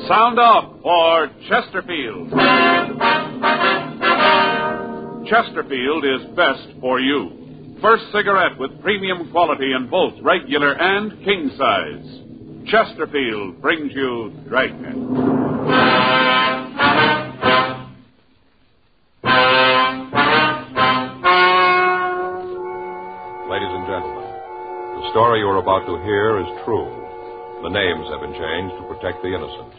Sound off for Chesterfield. Chesterfield is best for you. First cigarette with premium quality in both regular and king size. Chesterfield brings you Dragnet. Ladies and gentlemen, the story you are about to hear is true. The names have been changed to protect the innocent.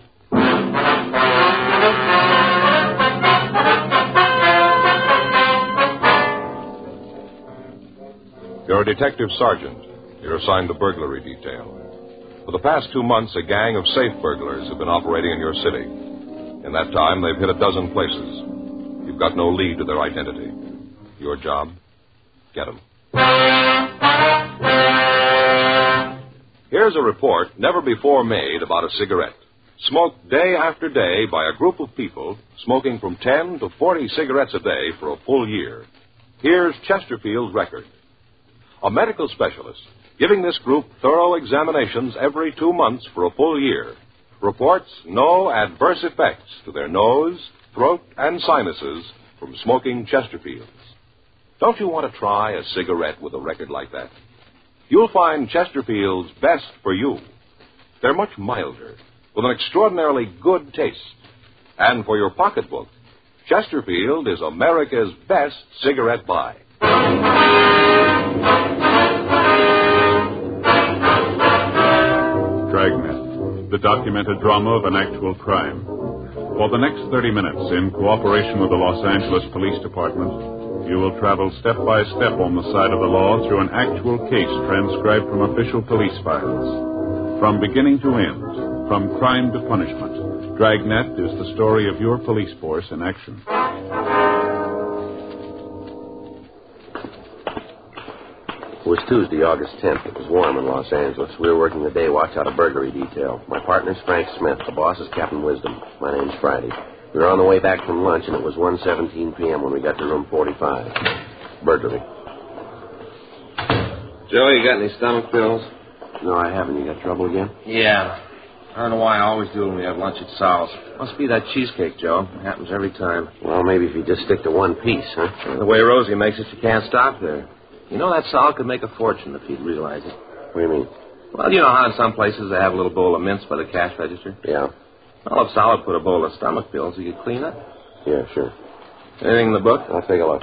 You're a detective sergeant. You're assigned the burglary detail. For the past 2 months, a gang of safe burglars have been operating in your city. In that time, they've hit a dozen places. You've got no lead to their identity. Your job? Get them. Here's a report never before made about a cigarette. Smoked day after day by a group of people smoking from 10 to 40 cigarettes a day for a full year. Here's Chesterfield's record. A medical specialist giving this group thorough examinations every 2 months for a full year reports no adverse effects to their nose, throat, and sinuses from smoking Chesterfields. Don't you want to try a cigarette with a record like that? You'll find Chesterfield's best for you. They're much milder, with an extraordinarily good taste. And for your pocketbook, Chesterfield is America's best cigarette buy. Dragnet, the documented drama of an actual crime. For the next 30 minutes, in cooperation with the Los Angeles Police Department, you will travel step by step on the side of the law through an actual case transcribed from official police files. From beginning to end, from crime to punishment, Dragnet is the story of your police force in action. It was Tuesday, August 10th. It was warm in Los Angeles. We were working the day watch out of burglary detail. My partner's Frank Smith. The boss is Captain Wisdom. My name's Friday. We were on the way back from lunch, and it was 1:17 p.m. when we got to room 45. Burglary. Joe, you got any stomach pills? No, I haven't. You got trouble again? Yeah. I don't know why I always do when we have lunch at Sal's. Must be that cheesecake, Joe. It happens every time. Well, maybe if you just stick to one piece, huh? The way Rosie makes it, you can't stop there. You know, that Sal could make a fortune if he'd realize it. What do you mean? Well, you know how in some places they have a little bowl of mints by the cash register? Yeah. Well, if Sal would put a bowl of stomach pills, he could clean up. Yeah, sure. Anything in the book? I'll take a look.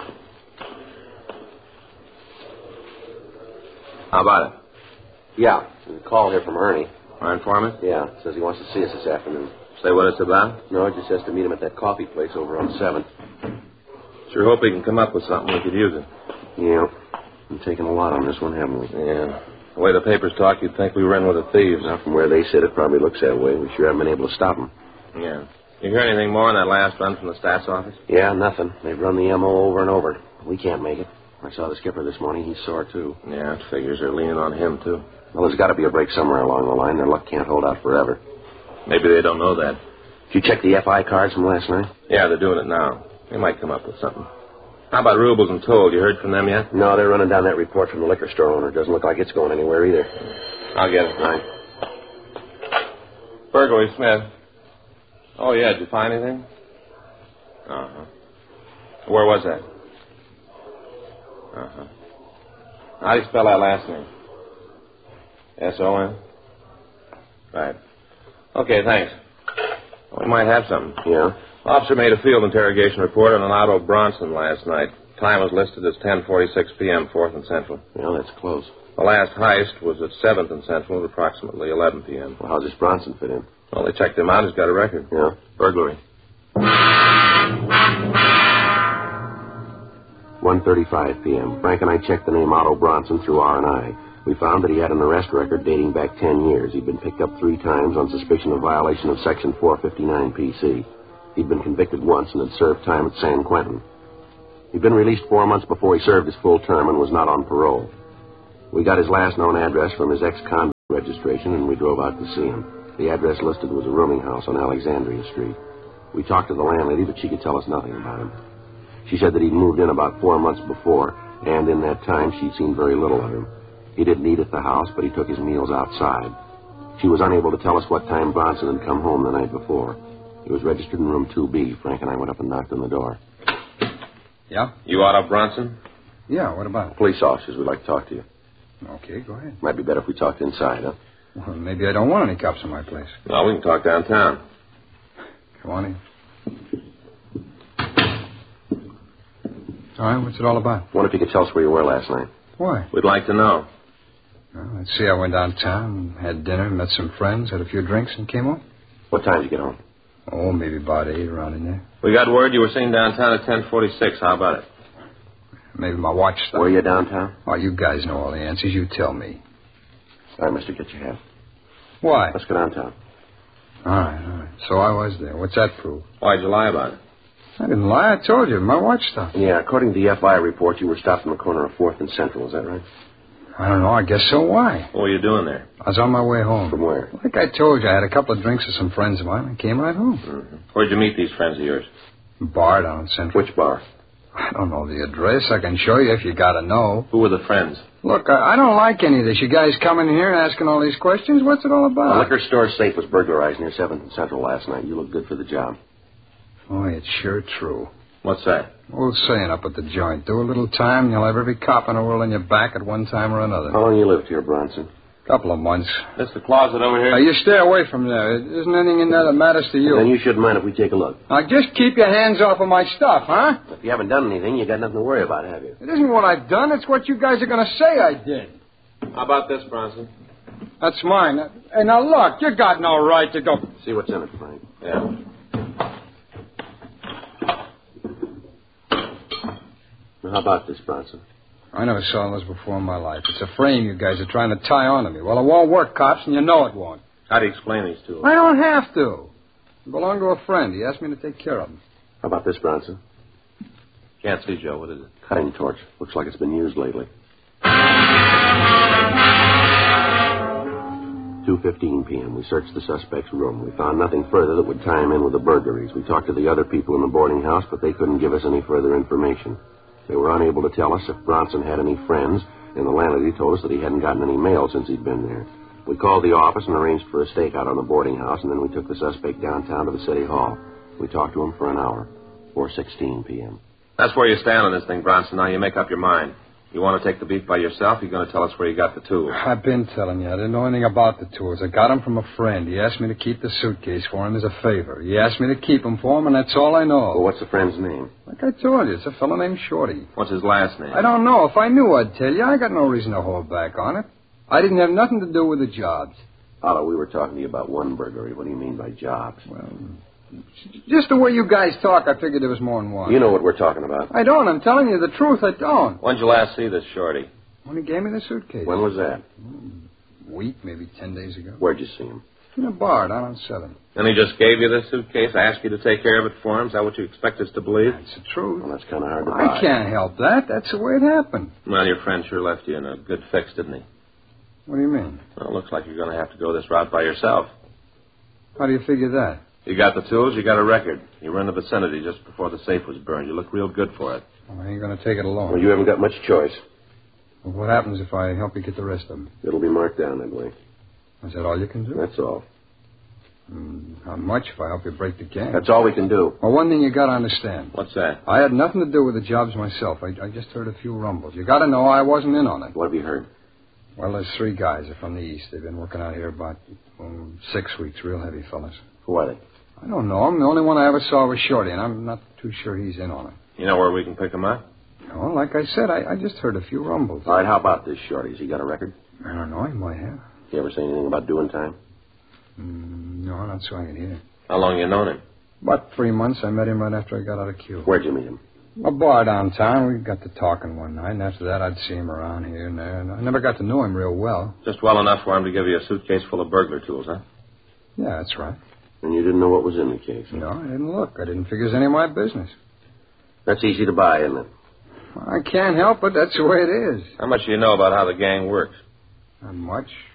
How about it? Yeah. There's a call here from Ernie. Our informant? Yeah. Says he wants to see us this afternoon. Say what it's about? No, it just says to meet him at that coffee place over on 7th. Sure hope he can come up with something we could use it. Yeah. We've taken a lot on this one, haven't we? Yeah. The way the papers talk, you'd think we were in with the thieves. Now, from where they sit, it probably looks that way. We sure haven't been able to stop them. Yeah. You hear anything more on that last run from the stats office? Yeah, nothing. They've run the M.O. over and over. We can't make it. I saw the skipper this morning. He's sore, too. Yeah, it figures they're leaning on him, too. Well, there's got to be a break somewhere along the line. Their luck can't hold out forever. Maybe they don't know that. Did you check the FI cards from last night? Yeah, they're doing it now. They might come up with something. How about Rubles and Toll? You heard from them yet? No, they're running down that report from the liquor store owner. Doesn't look like it's going anywhere either. I'll get it. All right. Burglary, Smith. Oh, yeah, did you find anything? Uh-huh. Where was that? Uh-huh. How do you spell that last name? S-O-N? Right. Okay, thanks. We might have something. Yeah? Officer made a field interrogation report on an Otto Bronson last night. Time was listed as 10:46 p.m., 4th and Central. Well, that's close. The last heist was at 7th and Central at approximately 11 p.m. Well, how's this Bronson fit in? Well, they checked him out. He's got a record. Yeah? Burglary. 1:35 p.m. Frank and I checked the name Otto Bronson through R&I. We found that he had an arrest record dating back 10 years. He'd been picked up 3 times on suspicion of violation of Section 459 PC. He'd been convicted once and had served time at San Quentin. He'd been released 4 months before he served his full term and was not on parole. We got his last known address from his ex-convict registration, and we drove out to see him. The address listed was a rooming house on Alexandria Street. We talked to the landlady, but she could tell us nothing about him. She said that he'd moved in about 4 months before, and in that time she'd seen very little of him. He didn't eat at the house, but he took his meals outside. She was unable to tell us what time Bronson had come home the night before. He was registered in room 2B. Frank and I went up and knocked on the door. Yeah? You Otto Bronson? Yeah, what about it? Police officers would like to talk to you. Okay, go ahead. Might be better if we talked inside, huh? Well, maybe I don't want any cops in my place. No, we can talk downtown. Come on in. All right, what's it all about? Wonder if you could tell us where you were last night. Why? We'd like to know. Well, let's see, I went downtown, had dinner, met some friends, had a few drinks, and came home. What time did you get home? Oh, maybe about 8, around in there. We got word you were seen downtown at 10:46. How about it? Maybe my watch stopped. Were you downtown? Oh, you guys know all the answers. You tell me. All right, mister, get your hat. Why? Let's go downtown. All right. So I was there. What's that prove? Why'd you lie about it? I didn't lie. I told you. My watch stopped. Yeah, according to the FI report, you were stopped on the corner of 4th and Central. Is that right? I don't know. I guess so. Why? What were you doing there? I was on my way home. From where? Like I told you, I had a couple of drinks with some friends of mine and came right home. Mm-hmm. Where'd you meet these friends of yours? Bar down in Central. Which bar? I don't know the address. I can show you if you got to know. Who were the friends? Look, I don't like any of this. You guys coming in here and asking all these questions. What's it all The about? liquor store safe was burglarized near 7th and Central last night. You look good for the job. Boy, it's sure true. What's that? Old saying up at the joint. Do a little time, and you'll have every cop in the world on your back at one time or another. How long you lived here, Bronson? Couple of months. That's the closet over here? You stay away from there. There isn't anything in there that matters to you. Then you shouldn't mind if we take a look. Now, just keep your hands off of my stuff, huh? If you haven't done anything, you got nothing to worry about, have you? It isn't what I've done. It's what you guys are going to say I did. How about this, Bronson? That's mine. Hey, now, look, you got no right to go... See what's in it, Frank. Yeah. Now, how about this, Bronson? I never saw those before in my life. It's a frame you guys are trying to tie onto me. Well, it won't work, cops, and you know it won't. How do you explain these two? I don't have to. They belong to a friend. He asked me to take care of them. How about this, Bronson? Can't see, Joe. What is it? Cutting torch. Looks like it's been used lately. 2:15 p.m. We searched the suspect's room. We found nothing further that would tie him in with the burglaries. We talked to the other people in the boarding house, but they couldn't give us any further information. They were unable to tell us if Bronson had any friends, and the landlady told us that he hadn't gotten any mail since he'd been there. We called the office and arranged for a stakeout on the boarding house, and then we took the suspect downtown to the city hall. We talked to him for an hour. 4:16 p.m. That's where you stand on this thing, Bronson. Now you make up your mind. You want to take the beef by yourself? You're going to tell us where you got the tools. I've been telling you. I didn't know anything about the tools. I got them from a friend. He asked me to keep the suitcase for him as a favor. He asked me to keep them for him, and that's all I know. Well, what's the friend's name? Like I told you, it's a fellow named Shorty. What's his last name? I don't know. If I knew, I'd tell you. I got no reason to hold back on it. I didn't have nothing to do with the jobs. Otto, we were talking to you about one burglary. What do you mean by jobs? Well, just the way you guys talk, I figured there was more than one. You know what we're talking about. I don't. I'm telling you the truth. I don't. When'd you last see this Shorty? When he gave me the suitcase. When was that? A week, maybe 10 days ago. Where'd you see him? In a bar down on 7th. And he just gave you this suitcase, asked you to take care of it for him? Is that what you expect us to believe? That's the truth. Well, that's kind of hard to buy. I can't help that. That's the way it happened. Well, your friend sure left you in a good fix, didn't he? What do you mean? Well, it looks like you're going to have to go this route by yourself. How do you figure that? You got the tools, you got a record. You were in the vicinity just before the safe was burned. You look real good for it. Well, I ain't going to take it alone. Well, you haven't got much choice. Well, what happens if I help you get the rest of them? It'll be marked down that way. Is that all you can do? That's all. How much if I help you break the gang? That's all we can do. Well, one thing you got to understand. What's that? I had nothing to do with the jobs myself. I just heard a few rumbles. You got to know I wasn't in on it. What have you heard? Well, there's 3 guys. They're from the east. They've been working out here about 6 weeks. Real heavy fellas. Who are they? I don't know him. The only one I ever saw was Shorty, and I'm not too sure he's in on it. You know where we can pick him up? Well, like I said, I just heard a few rumbles. All right, how about this, Shorty? Has he got a record? I don't know. He might have. You ever say anything about doing time? No, not so I can hear. How long you known him? About 3 months. I met him right after I got out of queue. Where'd you meet him? A bar downtown. We got to talking one night, and after that, I'd see him around here and there. And I never got to know him real well. Just well enough for him to give you a suitcase full of burglar tools, huh? Yeah, that's right. And you didn't know what was in the case? No, I didn't look. I didn't figure it was any of my business. That's easy to buy, isn't it? I can't help it. That's the way it is. How much do you know about how the gang works? Not much.